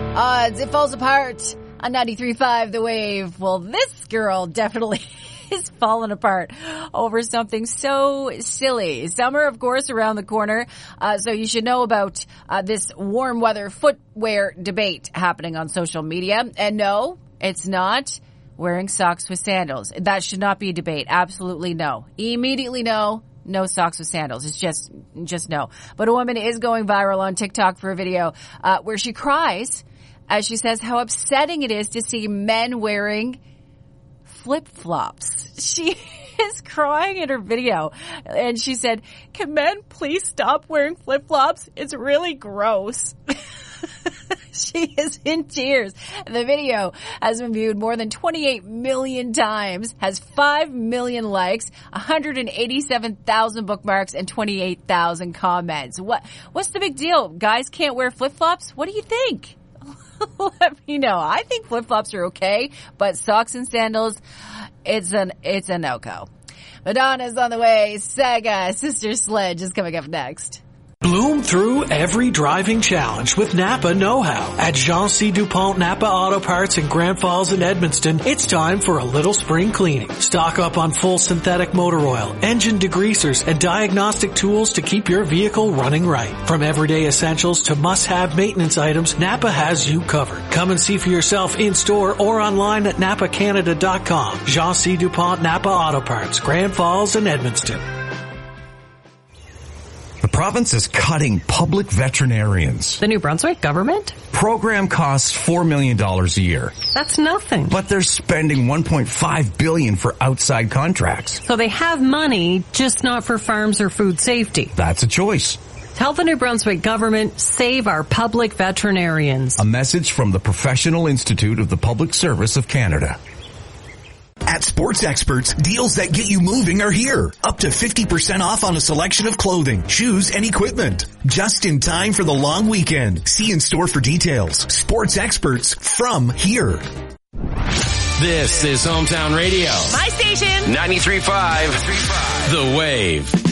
Odds, it falls apart on 93.5 The Wave. Well, this girl definitely is falling apart over something so silly. Summer, of course, around the corner. So you should know about this warm weather footwear debate happening on social media. And no, it's not wearing socks with sandals. That should not be a debate. Absolutely no. Immediately no. No socks with sandals. It's just no. But a woman is going viral on TikTok for a video where she cries as she says how upsetting it is to see men wearing flip-flops. She is crying in her video, and she said, "Can men please stop wearing flip-flops? It's really gross." She is in tears. The video has been viewed more than 28 million times, has 5 million likes, 187,000 bookmarks, and 28,000 comments. What's the big deal? Guys can't wear flip-flops? What do you think? Let me know. I think flip-flops are okay, but socks and sandals, it's a no-go. Madonna's on the way. Saga, Sister Sledge is coming up next. Bloom through every driving challenge with Napa Know-How. At Jean C. DuPont Napa Auto Parts in Grand Falls and Edmundston, it's time for a little spring cleaning. Stock up on full synthetic motor oil, engine degreasers, and diagnostic tools to keep your vehicle running right. From everyday essentials to must-have maintenance items, Napa has you covered. Come and see for yourself in-store or online at napacanada.com. Jean C. DuPont Napa Auto Parts, Grand Falls and Edmundston. The province is cutting public veterinarians. The New Brunswick government? Program costs $4 million a year. That's nothing. But they're spending $1.5 billion for outside contracts. So they have money, just not for farms or food safety. That's a choice. Tell the New Brunswick government, save our public veterinarians. A message from the Professional Institute of the Public Service of Canada. At Sports Experts, deals that get you moving are here. Up to 50% off on a selection of clothing, shoes, and equipment. Just in time for the long weekend. See in store for details. Sports Experts from here. This is Hometown Radio. My station. 93.5 The Wave.